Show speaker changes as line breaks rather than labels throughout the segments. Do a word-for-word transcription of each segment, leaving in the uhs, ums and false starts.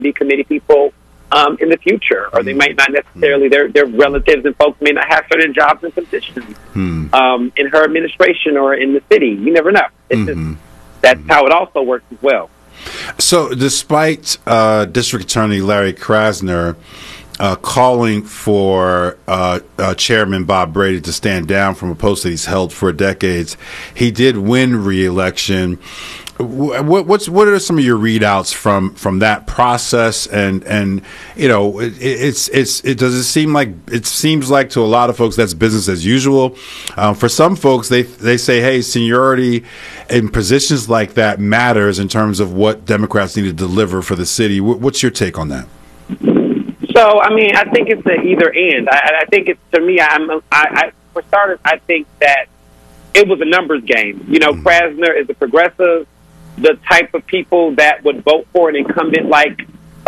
City Committee people um, in the future, or they might not necessarily, their, their relatives and folks may not have certain jobs and positions
Hmm.
um, in her administration or in the city. You never know. It's
Mhm.
just, that's how it also works as well.
So, despite uh, District Attorney Larry Krasner uh, calling for uh, uh, Chairman Bob Brady to stand down from a post that he's held for decades, he did win re-election. What, what's what are some of your readouts from, from that process? And and you know, it, it's it's it does it seem like it seems like to a lot of folks that's business as usual. Um, for some folks, they they say, hey, seniority in positions like that matters in terms of what Democrats need to deliver for the city. What's your take on that?
So, I mean, I think it's the either and. I, I think it's, to me, I'm, I, I, for starters, I think that it was a numbers game. You know, mm-hmm. Krasner is a progressive, the type of people that would vote for an incumbent like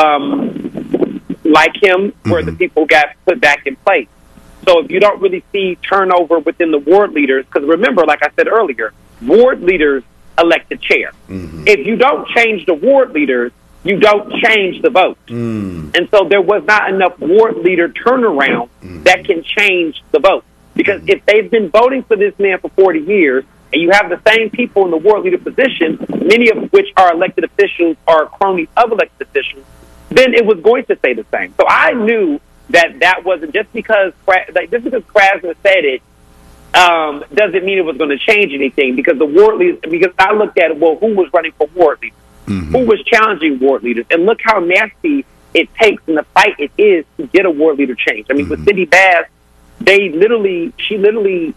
um, like him mm-hmm. were the people who got put back in place. So if you don't really see turnover within the ward leaders, because remember, like I said earlier, ward leaders elect the chair. Mm-hmm. If you don't change the ward leaders, you don't change the vote. Mm. And so there was not enough ward leader turnaround mm. that can change the vote. Because mm. if they've been voting for this man for forty years, and you have the same people in the ward leader position, many of which are elected officials or cronies of elected officials, then it was going to stay the same. So I knew that that wasn't just because, like, just because Krasner said it, um, doesn't mean it was going to change anything. Because the ward leaders, because I looked at, well, who was running for ward leaders? Mm-hmm. Who was challenging ward leaders? And look how nasty it takes and the fight it is to get a ward leader change. I mean, mm-hmm. with Cindy Bass, they literally, she literally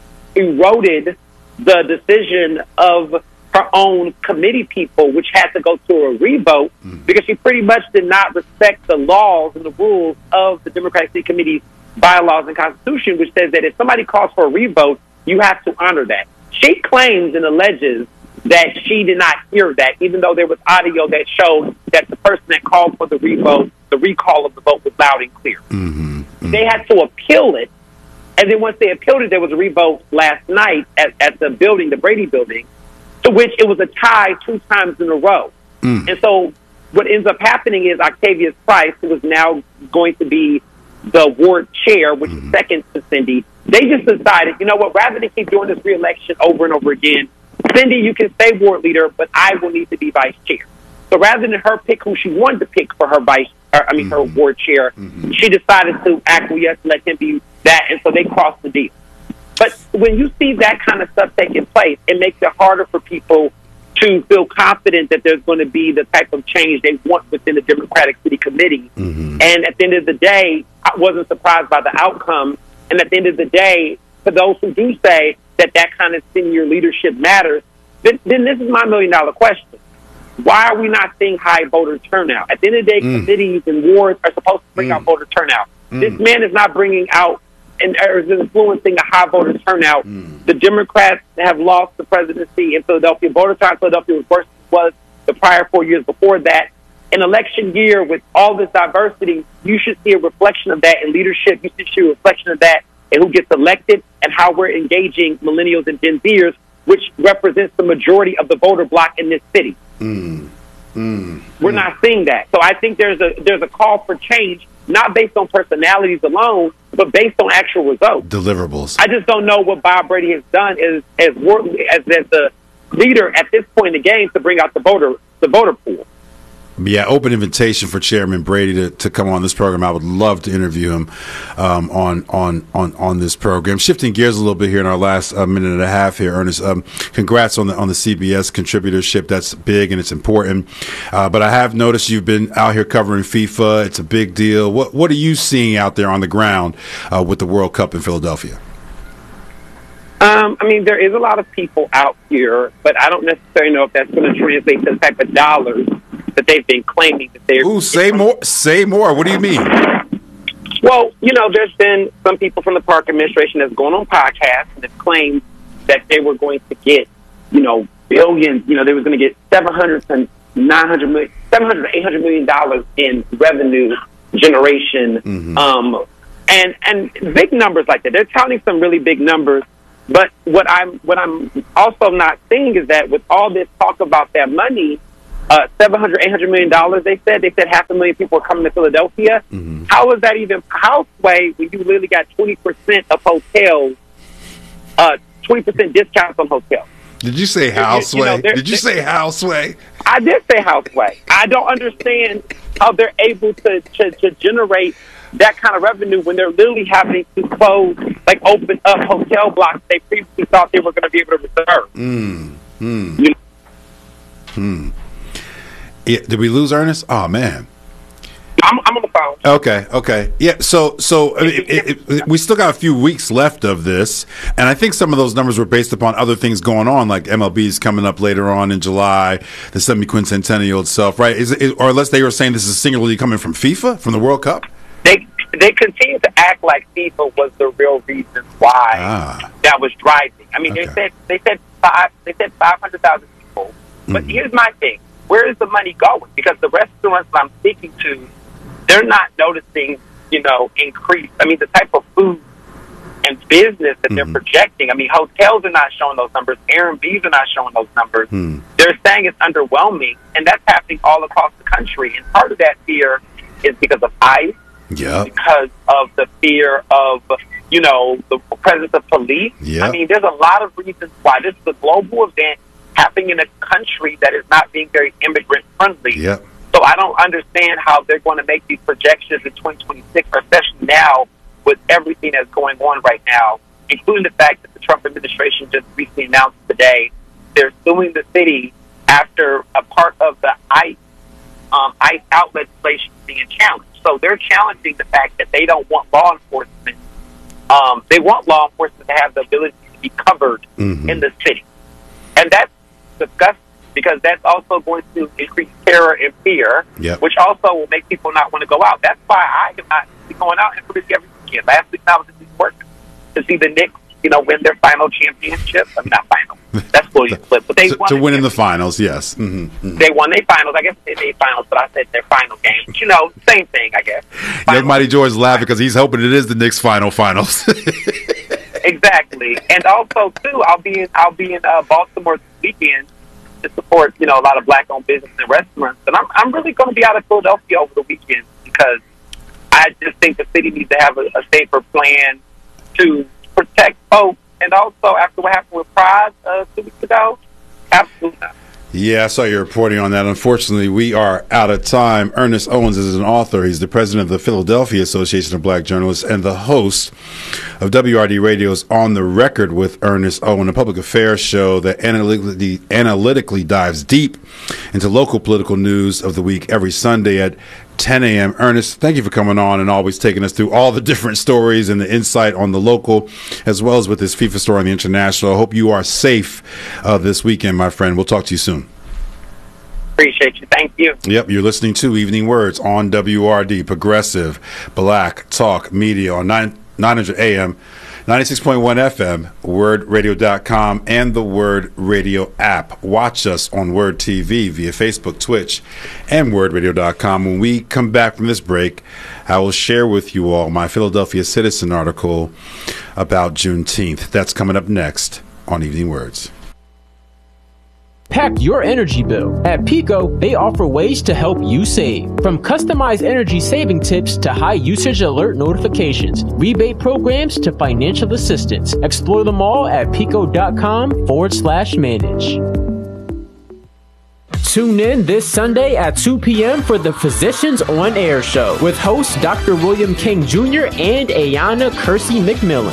eroded the decision of her own committee people, which had to go to a revote mm-hmm. because she pretty much did not respect the laws and the rules of the Democratic City Committee's bylaws and constitution, which says that if somebody calls for a revote, you have to honor that. She claims and alleges that she did not hear that, even though there was audio that showed that the person that called for the revote, the recall of the vote was loud and clear. Mm-hmm. Mm-hmm. They had to appeal it, and then once they appealed it, there was a revote last night at, at the building, the Brady building, to which it was a tie two times in a row. Mm. And so what ends up happening is Octavius Price, who is now going to be the ward chair, which mm-hmm. is second to Cindy, they just decided, you know what, rather than keep doing this re-election over and over again, Cindy, you can stay ward leader, but I will need to be vice chair. So rather than her pick who she wanted to pick for her vice, or, I mean, mm-hmm. her ward chair, mm-hmm. she decided to acquiesce, let him be that, and so they crossed the deal. But when you see that kind of stuff taking place, it makes it harder for people to feel confident that there's going to be the type of change they want within the Democratic City Committee. Mm-hmm. And at the end of the day, I wasn't surprised by the outcome. And at the end of the day, for those who do say that that kind of senior leadership matters, then, then this is my million-dollar question. Why are we not seeing high voter turnout? At the end of the day, mm. committees and wards are supposed to bring mm. out voter turnout. Mm. This man is not bringing out and is influencing a high voter turnout. Mm. The Democrats have lost the presidency in Philadelphia. Voter turnout in Philadelphia was worse than it was the prior four years before that. An election year with all this diversity, you should see a reflection of that in leadership. You should see a reflection of that in who gets elected and how we're engaging millennials and Gen Zers, which represents the majority of the voter bloc in this city. Mm. Mm. We're mm. not seeing that. So I think there's a there's a call for change, not based on personalities alone, but based on actual results.
Deliverables.
I just don't know what Bob Brady has done as as, as, as the leader at this point in the game to bring out the voter the voter pool.
Yeah, open invitation for Chairman Brady to, to come on this program. I would love to interview him um, on on on on this program. Shifting gears a little bit here in our last uh, minute and a half here, Ernest. Um, congrats on the on the C B S contributorship. That's big and it's important. Uh, but I have noticed you've been out here covering FIFA. It's a big deal. What what are you seeing out there on the ground uh, with the World Cup in Philadelphia?
Um, I mean, there is a lot of people out here, but I don't necessarily know if that's going to translate to the type of dollars that they've been claiming that they're.
Ooh, say more. Say more. What do you mean?
Well, you know, there's been some people from the park administration that's gone on podcasts and have claimed that they were going to get, you know, billions. You know, they were going to get seven hundred to nine hundred million, seven hundred to eight hundred million dollars in revenue generation, mm-hmm. um, and and big numbers like that. They're touting some really big numbers. But what I'm what I'm also not seeing is that with all this talk about that money, uh, seven hundred, eight hundred million dollars. They said they said half a million people are coming to Philadelphia. Mm-hmm. How is that even Houseway when you literally got twenty percent of hotels, uh, twenty percent discounts on hotels?
Did you say Houseway? You know, did you say Houseway?
I did say Houseway. I don't understand how they're able to, to, to generate that kind of revenue when they're literally having to close, like open up hotel blocks they previously thought they were going to be able to reserve.
Mm. Mm.
You know?
Hmm. Yeah, did we lose Ernest? Oh man.
I'm, I'm on the phone.
Okay, okay, yeah. So, so I mean, it, it, it, we still got a few weeks left of this, and I think some of those numbers were based upon other things going on, like M L B's coming up later on in July, the semi-quincentennial itself, right? Is it, or unless they were saying this is singularly coming from FIFA, from the World Cup?
They they continue to act like FIFA was the real reason why ah. that was driving. I mean, okay. they said they said five they said five hundred thousand people, but mm-hmm. here's my thing: where is the money going? Because the restaurants I'm speaking to, they're not noticing, you know, increase. I mean, the type of food and business that mm-hmm. they're projecting. I mean, hotels are not showing those numbers. Airbnbs are not showing those numbers. Mm. They're saying it's underwhelming, and that's happening all across the country. And part of that fear is because of ICE,
yeah,
because of the fear of, you know, the presence of police.
Yeah.
I mean, there's a lot of reasons why this is a global event happening in a country that is not being very immigrant-friendly.
Yeah.
So I don't understand how they're going to make these projections in twenty twenty-six, especially now with everything that's going on right now, including the fact that the Trump administration just recently announced today they're suing the city after a part of the ICE, um, ICE out legislation being challenged. So they're challenging the fact that they don't want law enforcement. Um, they want law enforcement to have the ability to be covered mm-hmm. in the city. And that's disgusting, because that's also going to increase terror and fear,
yep.
which also will make people not want to go out. That's why I am not going out every every weekend. Last week I was in New York to see the Knicks, you know, win their final championship. I mean, not final. That's fully split, but they
to,
won
to win in the finals. Yes, mm-hmm. Mm-hmm.
They won their finals. I guess they made finals, but I said their final game. But, you know, same thing, I guess.
Young Mighty George laughing because he's hoping it is the Knicks' final finals.
Exactly, and also too, I'll be in I'll be in uh, Baltimore this weekend to support, you know, a lot of black-owned business and restaurants. And I'm I'm really going to be out of Philadelphia over the weekend because I just think the city needs to have a, a safer plan to protect folks. And also, after what happened with Pride uh, two weeks ago, absolutely not.
Yeah, I saw your reporting on that. Unfortunately, we are out of time. Ernest Owens is an author. He's the president of the Philadelphia Association of Black Journalists and the host of W R D Radio's On the Record with Ernest Owen, a public affairs show that analytically, analytically dives deep into local political news of the week every Sunday at ten a.m. Ernest, thank you for coming on and always taking us through all the different stories and the insight on the local, as well as with this FIFA story on the international. I hope you are safe uh, this weekend, my friend. We'll talk to you soon.
Appreciate you. Thank you.
Yep, you're listening to Evening Words on W R D, Progressive Black Talk Media on nine hundred A M, ninety-six point one F M, word radio dot com, and the Word Radio app. Watch us on Word T V via Facebook, Twitch, and word radio dot com. When we come back from this break, I will share with you all my Philadelphia Citizen article about Juneteenth. That's coming up next on Evening Words.
Pack your energy bill. At PECO, they offer ways to help you save. From customized energy saving tips to high usage alert notifications, rebate programs to financial assistance. Explore them all at PECO.com forward slash manage. Tune in this Sunday at two p.m. for the Physicians on Air show with host Doctor William King Junior and Ayana Kersey McMillan.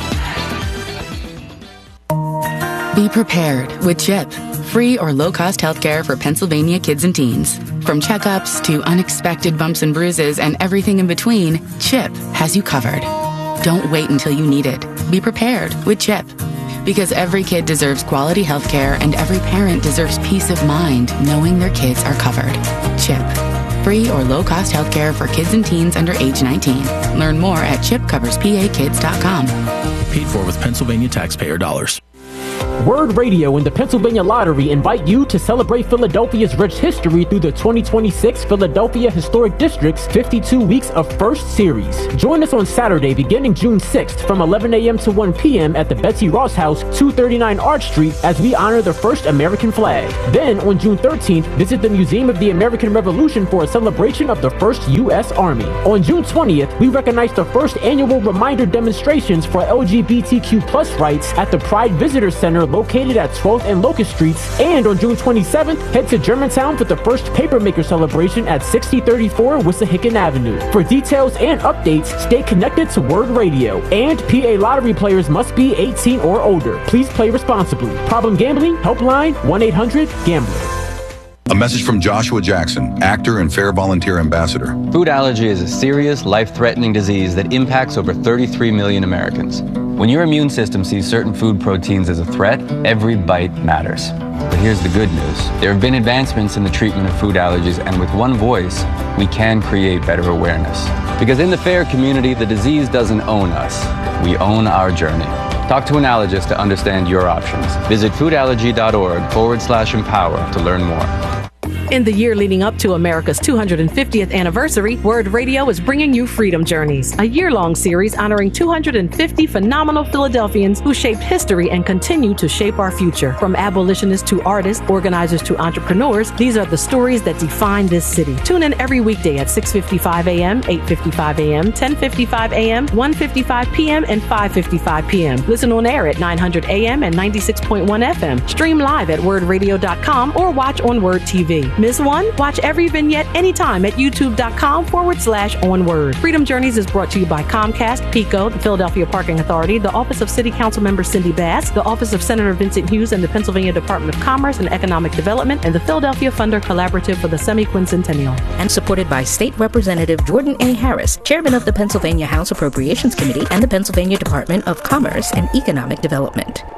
Be prepared with CHIP. Free or low-cost healthcare for Pennsylvania kids and teens. From checkups to unexpected bumps and bruises and everything in between, CHIP has you covered. Don't wait until you need it. Be prepared with CHIP. Because every kid deserves quality healthcare and every parent deserves peace of mind knowing their kids are covered. CHIP. Free or low-cost healthcare for kids and teens under age nineteen. Learn more at chip covers p a kids dot com.
Paid for with Pennsylvania taxpayer dollars.
Word Radio and the Pennsylvania Lottery invite you to celebrate Philadelphia's rich history through the twenty twenty-six Philadelphia Historic District's fifty-two Weeks of First Series. Join us on Saturday beginning June sixth from eleven a.m. to one p.m. at the Betsy Ross House, two thirty-nine Arch Street, as we honor the first American flag. Then, on June thirteenth, visit the Museum of the American Revolution for a celebration of the first U S Army. On June twentieth, we recognize the first annual reminder demonstrations for L G B T Q plus rights at the Pride Visitor Center located at twelfth and Locust Streets. And on June twenty-seventh, head to Germantown for the first Papermaker celebration at sixty thirty-four Wissahickon Avenue. For details and updates, stay connected to Word Radio. And P A Lottery players must be eighteen or older. Please play responsibly. Problem gambling? Helpline one eight hundred gambler.
A message from Joshua Jackson, actor and Fair Volunteer Ambassador.
Food allergy is a serious, life-threatening disease that impacts over thirty-three million Americans. When your immune system sees certain food proteins as a threat, every bite matters. But here's the good news. There have been advancements in the treatment of food allergies, and with one voice, we can create better awareness. Because in the FAIR community, the disease doesn't own us. We own our journey. Talk to an allergist to understand your options. Visit foodallergy.org forward slash empower to learn more.
In the year leading up to America's two hundred fiftieth anniversary, Word Radio is bringing you Freedom Journeys, a year-long series honoring two hundred fifty phenomenal Philadelphians who shaped history and continue to shape our future. From abolitionists to artists, organizers to entrepreneurs, these are the stories that define this city. Tune in every weekday at six fifty-five a.m., eight fifty-five a.m., ten fifty-five a.m., one fifty-five p.m., and five fifty-five p.m. Listen on air at nine hundred a.m. and ninety-six point one F M. Stream live at word radio dot com or watch on Word T V. Miss one? Watch every vignette anytime at youtube.com forward slash onword. Freedom Journeys is brought to you by Comcast, PECO, the Philadelphia Parking Authority, the Office of City Council Member Cindy Bass, the Office of Senator Vincent Hughes and the Pennsylvania Department of Commerce and Economic Development, and the Philadelphia Funder Collaborative for the Semi-Quincentennial.
And supported by State Representative Jordan A. Harris, Chairman of the Pennsylvania House Appropriations Committee and the Pennsylvania Department of Commerce and Economic Development.